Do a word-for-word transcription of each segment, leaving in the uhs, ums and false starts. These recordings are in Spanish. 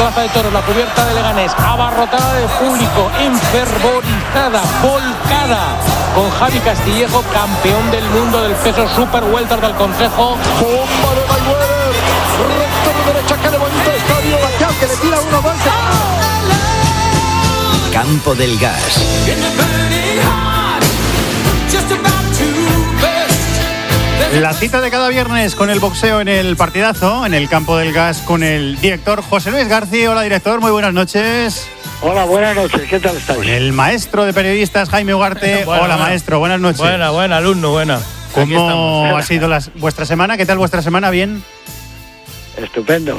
Plaza de Toros, la cubierta de Leganés, abarrotada de público, enfervorizada, volcada, con Javi Castillejo, campeón del mundo del peso super welter del Consejo. Bomba de Mayweather, recto de derecha, que levanta el estadio, Bacán, que le tira uno, dos. Campo del Gas. La cita de cada viernes con el boxeo en el partidazo, en el Campo del Gas, con el director José Luis García. Hola, director, muy buenas noches. Hola, buenas noches, ¿qué tal estáis? Con el maestro de periodistas, Jaime Ugarte. Buena, Hola, buena. maestro, buenas noches. Buena, buena, alumno, buena. ¿Cómo ha sido las, vuestra semana? ¿Qué tal vuestra semana? ¿Bien? Estupendo.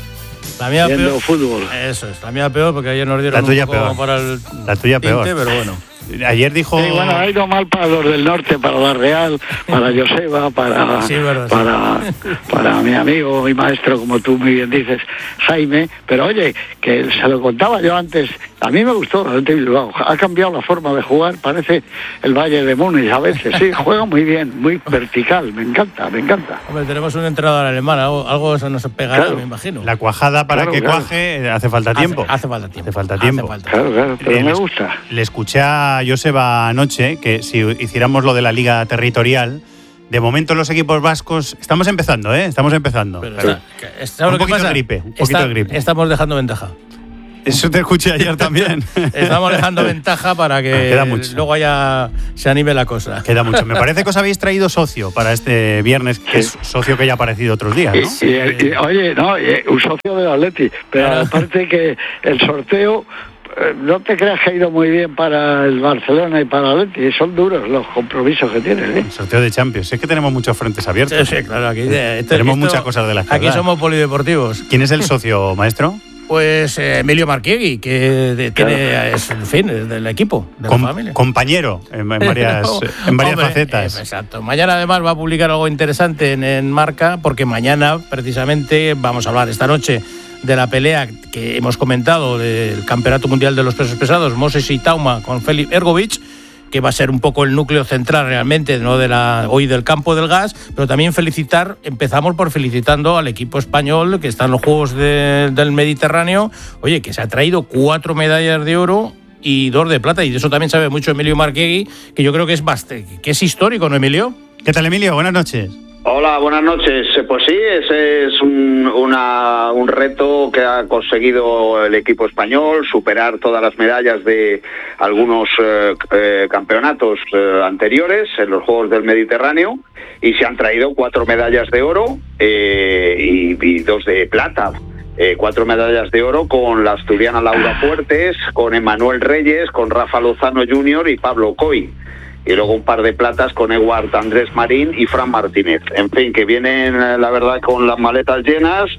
La mía Viendo peor. fútbol. Eso es, la mía peor porque ayer nos dieron La tuya un poco peor. para el La tuya peor. tinte, pero bueno. Ayer dijo... Sí, bueno, ha ido mal para los del norte, para la Real, para Joseba, para, Sí, verdad, para, para mi amigo y maestro, como tú muy bien dices, Jaime. Pero oye, que se lo contaba yo antes, a mí me gustó el Athletic Bilbao. Ha cambiado la forma de jugar, parece el Bayern de Múnich a veces. Sí, juega muy bien, muy vertical, me encanta, me encanta. Hombre, tenemos un entrenador alemán, algo, algo eso nos pegará, Claro. me imagino. La cuajada para Claro, que claro. cuaje hace falta tiempo. Hace, hace falta tiempo. Hace falta tiempo. falta. Claro, claro, pero Eh, me les- gusta. Le escuché a Joseba anoche que si hiciéramos lo de la liga territorial, de momento los equipos vascos estamos empezando, ¿eh? Estamos empezando. Pero Pero está- que- ¿sabes un lo que poquito de pasa? gripe, un poquito Está- de gripe. Estamos dejando ventaja. eso te escuché ayer también. Estamos dejando ventaja para que Queda mucho. luego haya se anime la cosa. Queda mucho. Me parece que os habéis traído socio para este viernes, que es socio que ya ha aparecido otros días, Y, ¿no? y- y, oye, no, y, un socio del Atleti, pero Claro. aparte que el sorteo, eh, no te creas que ha ido muy bien para el Barcelona y para el Atleti, son duros los compromisos que tienen, ¿eh? El sorteo de Champions. Es que tenemos muchos frentes abiertos. Sí, sí, claro, aquí eh, esto- Tenemos esto- muchas cosas de las que Aquí hablar. somos polideportivos. ¿Quién es el socio, maestro? Pues eh, Emilio Marquiegui, que de- tiene, es, en fin, es del equipo, de Com- la familia. compañero en, en varias, en varias Hombre, facetas. eh, exacto. Mañana además va a publicar algo interesante en, en Marca, porque mañana precisamente vamos a hablar esta noche de la pelea que hemos comentado del Campeonato Mundial de los Pesos Pesados, Moses y Tauma con Félix Ergovich, que va a ser un poco el núcleo central realmente, ¿no?, de la hoy del Campo del Gas, pero también felicitar, empezamos por felicitando al equipo español que está en los Juegos de- del Mediterráneo, oye, que se ha traído cuatro medallas de oro y dos de plata, y de eso también sabe mucho Emilio Marquiegui, que yo creo que es bastante, que es histórico, ¿no, Emilio? ¿Qué tal, Emilio? Buenas noches. Hola, buenas noches. Pues sí, ese es un, una, un reto que ha conseguido el equipo español, superar todas las medallas de algunos eh, eh, campeonatos eh, anteriores en los Juegos del Mediterráneo, y se han traído cuatro medallas de oro eh, y, y dos de plata. Eh, cuatro medallas de oro con la asturiana Laura Fuertes, con Emanuel Reyes, con Rafa Lozano junior y Pablo Coy. Y luego un par de platas con Eduard Andrés Marín y Fran Martínez. En fin, que vienen, eh, la verdad, con las maletas llenas,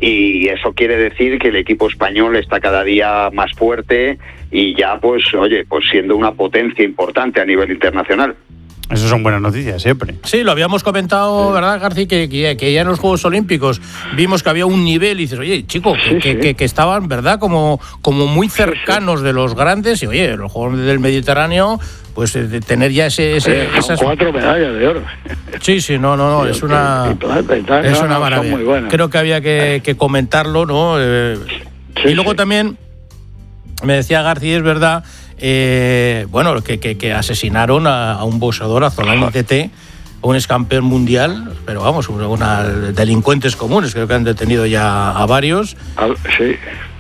y eso quiere decir que el equipo español está cada día más fuerte y ya, pues, oye, pues siendo una potencia importante a nivel internacional. Eso son buenas noticias siempre. Sí, lo habíamos comentado, ¿verdad, García? Que, que, que ya en los Juegos Olímpicos vimos que había un nivel y dices, oye, chico, que, Sí, que, sí. que, que estaban, ¿verdad?, como, como muy cercanos de los grandes, y oye, los Juegos del Mediterráneo, pues eh, de tener ya ese... ese Eh, son esas... cuatro medallas de oro. Sí, sí, no, no, no, Sí, es una, y plata y tal. es No, una no, son maravilla. muy buenas. Creo que había que, que comentarlo, ¿no? Eh, Sí, y luego sí. también, me decía García, es verdad, eh, bueno, que, que, que asesinaron a, a un boxeador, a Zolani Tete, un ex campeón mundial, pero vamos, una, una- delincuentes comunes, creo que han detenido ya a varios. Al- Sí.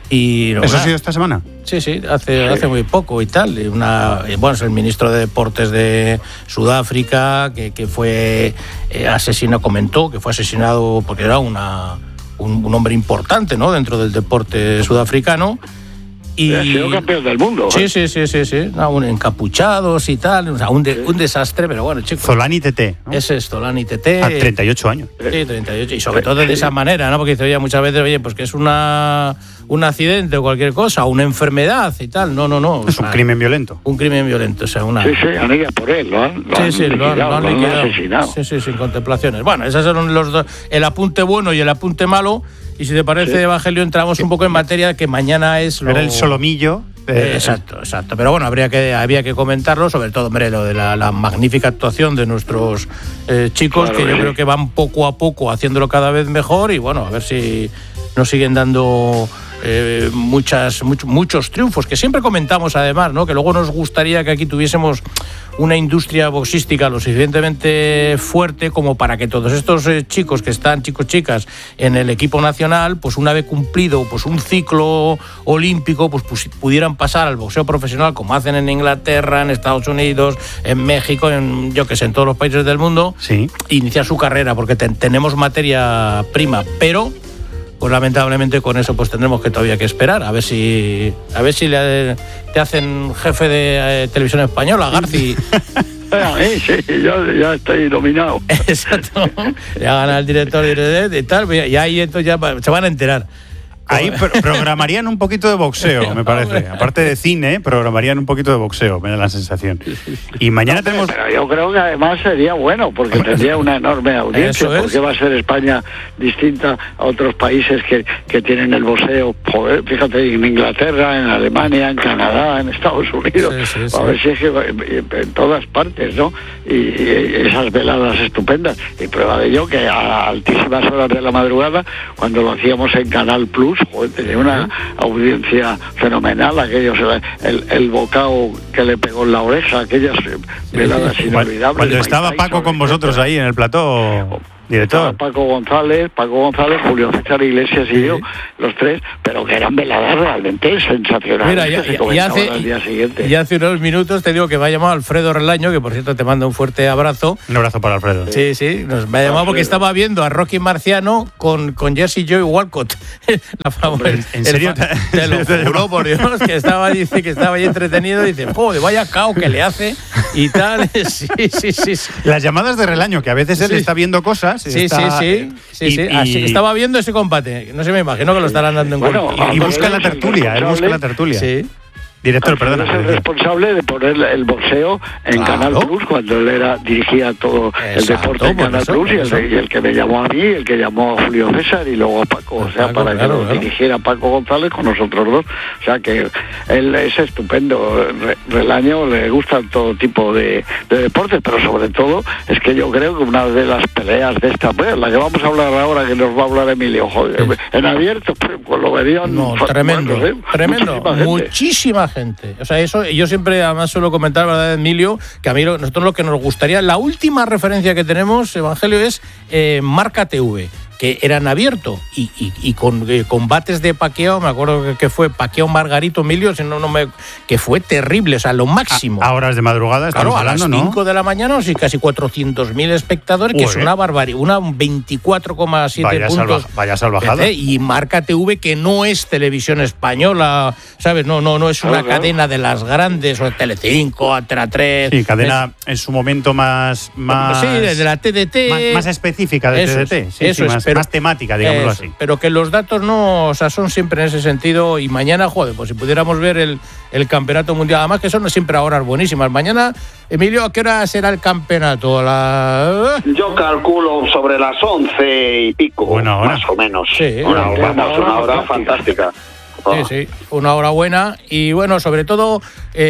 Y, ¿Eso nada, ha sido esta semana? Sí, sí, hace, hace muy poco y tal. Y Una, y bueno, es el ministro de Deportes de Sudáfrica, que, que fue eh, asesinado, comentó que fue asesinado porque era una, un, un hombre importante, ¿no?, dentro del deporte sudafricano. Y, Ha sido campeón del mundo. Sí, ¿eh? sí, sí, sí, sí. No, un encapuchados y tal, o sea, un, de- un desastre, pero bueno, chicos. Zolani Tete, ¿no? Ese es Zolani Tete. A treinta y ocho años. Sí, treinta y ocho. Y sobre todo de esa manera, ¿no? Porque dice, oye, muchas veces, oye, pues que es una un accidente o cualquier cosa, una enfermedad y tal. No, no, no. Es o un sea, crimen violento. Un crimen violento, o sea, una... Sí, sí, han ido por él, lo han, lo Sí, han sí, lo han, lo han liquidado, liquidado. asesinado. Sí, sí, sin contemplaciones. Bueno, esos son los dos, el apunte bueno y el apunte malo. Y si te parece, Sí. Evangelio, entramos un poco en materia, que mañana es lo... Era el solomillo. Eh, eh, exacto, exacto. Pero bueno, habría que, había que comentarlo, sobre todo, hombre, lo de la, la magnífica actuación de nuestros eh, chicos, Claro, que yo sí. creo que van poco a poco haciéndolo cada vez mejor, y bueno, a ver si nos siguen dando eh, muchas, much, muchos triunfos, que siempre comentamos además, ¿no? Que luego nos gustaría que aquí tuviésemos una industria boxística lo suficientemente fuerte como para que todos estos eh, chicos que están, chicos, chicas, en el equipo nacional, pues una vez cumplido pues un ciclo olímpico, pues, pues pudieran pasar al boxeo profesional como hacen en Inglaterra, en Estados Unidos, en México, en yo que sé, en todos los países del mundo, sí. Iniciar su carrera, porque ten, tenemos materia prima, pero pues lamentablemente con eso pues tendremos que todavía que esperar a ver si a ver si le, te hacen jefe de eh, televisión española, Garci. Eh, sí, yo ya estoy nominado. Exacto. Ya gana el director y tal, y ahí entonces ya se van a enterar. Ahí pro- programarían un poquito de boxeo, me parece. Aparte de cine, programarían un poquito de boxeo, me da la sensación. Y mañana no, tenemos... Pero yo creo que además sería bueno, porque tendría una enorme audiencia. Porque va a ser España distinta a otros países que, que tienen el boxeo. Joder, fíjate, en Inglaterra, en Alemania, en Canadá, en Estados Unidos. Sí, sí, sí. A ver si es que en todas partes, ¿no? Y, y esas veladas estupendas. Y prueba de ello que a altísimas horas de la madrugada, cuando lo hacíamos en Canal Plus, joder, tenía una audiencia fenomenal, aquellos, el, el bocado que le pegó en la oreja, aquellas veladas inolvidables. Cuando estaba Paco con vosotros ahí en el plató, director. Paco González, Paco González, Julio César Iglesias y sí. yo, los tres, pero que eran veladas realmente sensacionales. Mira, ya, ya, ya, hace, al día siguiente. ya hace unos minutos te digo que me ha llamado Alfredo Relaño, que por cierto te mando un fuerte abrazo. Un abrazo para Alfredo. Sí, sí, nos me ha llamado porque estaba viendo a Rocky Marciano con, con Jersey Joy Walcott. La famosa, ¿En, ¿En serio? El, te, te lo juro por Dios, que estaba, dice, que estaba ahí entretenido, dice, joder, vaya cao que le hace y tal. Sí, sí, sí, sí. Las llamadas de Relaño, que a veces él sí. está viendo cosas. Sí, está... sí, sí. Sí, y, sí. Y... Así, estaba viendo ese combate. No se me imagino que lo estarán dando en bueno, cuenta. Y, y busca la tertulia, él busca la tertulia. Sí. Director, perdona. Es el responsable de poner el boxeo en claro. Canal Plus, cuando él era dirigía todo Exacto, el deporte en Canal eso, Plus, y el, y el que me llamó a mí, el que llamó a Julio César y luego a Paco, o sea, Paco, para claro, que lo claro. dirigiera Paco González con nosotros dos. O sea, que él es estupendo. Relaño le gustan todo tipo de, de deportes, pero sobre todo es que yo creo que una de las peleas de esta, pues, la que vamos a hablar ahora, que nos va a hablar Emilio, joder, sí. en abierto, pues lo verían. No, tremendo, bueno, ¿eh? tremendo. Muchísima, Muchísima gente. O sea, eso yo siempre además suelo comentar, ¿verdad, Emilio? Que a mí nosotros lo que nos gustaría, la última referencia que tenemos, Evangelio, es eh, Marca T V, que eran abierto y, y, y con eh, combates de Pacquiao, me acuerdo que, que fue Pacquiao Margarito Emilio, si no, no me, que fue terrible, o sea, lo máximo. A, a horas de madrugada, claro, hablando, a las cinco ¿no? de la mañana, sí, casi cuatrocientos mil espectadores, Uy, que es una barbaridad, una veinticuatro coma siete puntos. Salva, vaya salvajada. ¿eh? Y Marca T V, que no es televisión española, ¿sabes? No, no, no es una claro, cadena claro. de las grandes, o Telecinco, Antena tres. Sí, cadena es, en su momento más... más sí, de la T D T. Más, más específica de eso T D T. Es, sí, eso sí, es, más, pero, más temática, digámoslo eso, así. Pero que los datos no, o sea, son siempre en ese sentido. Y mañana, joder, pues si pudiéramos ver el, el campeonato mundial, además que son siempre a horas buenísimas. Mañana, Emilio, ¿a qué hora será el campeonato? La... Yo calculo sobre las once y pico, bueno, más o menos. Sí, una, una, una, una hora fantástica. Sí, sí, una hora buena. Y bueno, sobre todo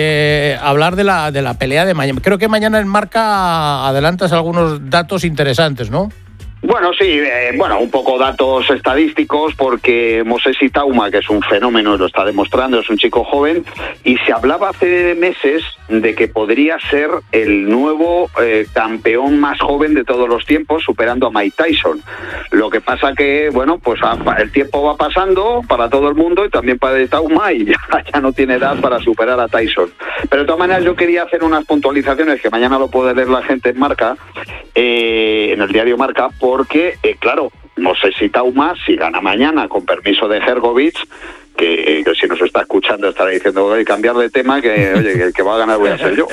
eh, hablar de la, de la pelea de mañana. Creo que mañana en Marca adelantas algunos datos interesantes, ¿no? Bueno, sí, eh, bueno, un poco datos estadísticos, porque Mosesi Tauma, que es un fenómeno, lo está demostrando, es un chico joven, y se hablaba hace meses de que podría ser el nuevo eh, campeón más joven de todos los tiempos, superando a Mike Tyson. Lo que pasa que, bueno, pues el tiempo va pasando para todo el mundo y también para Tauma, y ya, ya no tiene edad para superar a Tyson. Pero de todas maneras yo quería hacer unas puntualizaciones que mañana lo puede leer la gente en Marca, eh, en el diario Marca, porque, eh, claro, Mosesi Tauma, si gana mañana con permiso de Hergovich, que, que si nos está escuchando estará diciendo, oye, cambiar de tema, que oye, que el que va a ganar voy a ser yo.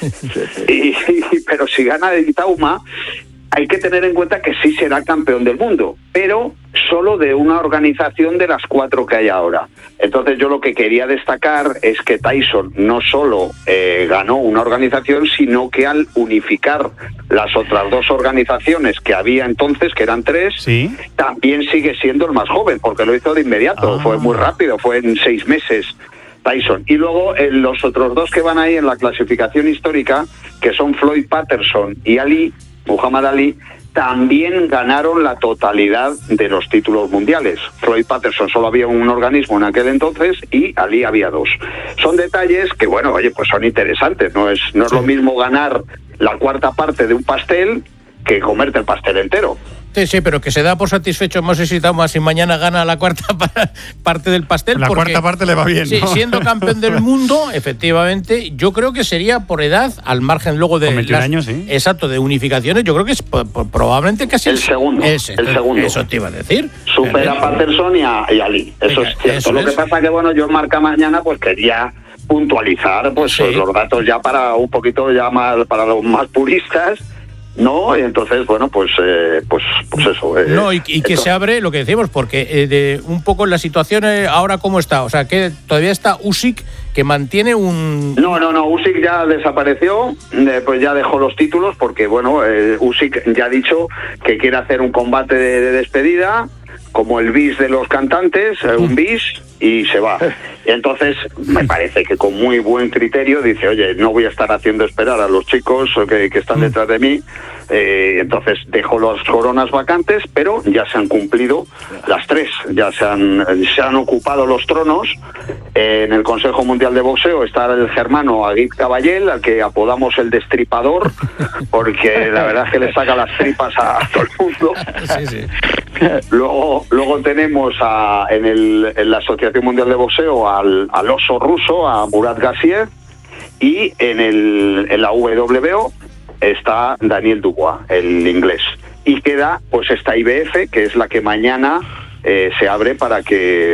Y, y, pero si gana de Tauma, hay que tener en cuenta que sí será campeón del mundo, pero solo de una organización de las cuatro que hay ahora. Entonces yo lo que quería destacar es que Tyson no solo eh, ganó una organización, sino que al unificar las otras dos organizaciones que había entonces, que eran tres, ¿sí? También sigue siendo el más joven, porque lo hizo de inmediato, ah. fue muy rápido, fue en seis meses. Tyson. Y luego eh, los otros dos que van ahí en la clasificación histórica, que son Floyd Patterson y Ali, Muhammad Ali, también ganaron la totalidad de los títulos mundiales. Floyd Patterson solo había un organismo en aquel entonces y Ali había dos. Son detalles que, bueno, oye, pues son interesantes. No es, no es lo mismo ganar la cuarta parte de un pastel que comerte el pastel entero. Sí, sí, pero que se da por satisfecho Moses y Tauma si mañana gana la cuarta parte del pastel. La porque, cuarta parte le va bien, sí, ¿no? Siendo campeón del mundo, efectivamente, yo creo que sería por edad, al margen luego de... Con veintiún las, años, sí. Exacto, de unificaciones, yo creo que es po- po- probablemente casi... El segundo, ese, el segundo. Eso te iba a decir. Supera a Patterson y a, y a Ali, eso Venga, es cierto. eso Lo es. que pasa que, bueno, yo en Marca Mañana pues quería puntualizar pues Sí. los datos ya para un poquito ya más, para los más puristas, ¿no? Y entonces, bueno, pues eh, pues pues eso. Eh, No, y, y que esto. se abre lo que decimos, porque eh, de un poco la situación eh, ahora cómo está. O sea, que todavía está Usyk, que mantiene un... No, no, no, Usyk ya desapareció, eh, pues ya dejó los títulos porque, bueno, eh, Usyk ya ha dicho que quiere hacer un combate de, de despedida, como el bis de los cantantes, eh, un bis, y se va. Y entonces, me parece que con muy buen criterio dice, oye, no voy a estar haciendo esperar a los chicos que, que están detrás de mí, eh, entonces dejo las coronas vacantes, pero ya se han cumplido las tres, ya se han, se han ocupado los tronos. Eh, en el Consejo Mundial de Boxeo está el germano Agit Caballel, al que apodamos el Destripador, porque la verdad es que le saca las tripas a todo el mundo. Sí, sí. Luego, luego tenemos a, en, el, en la Asociación Mundial de Boxeo al, al oso ruso, a Murat Gassiev, y en, el, en la W O está Daniel Dubois, el inglés. Y queda pues esta I B F, que es la que mañana eh, se abre para que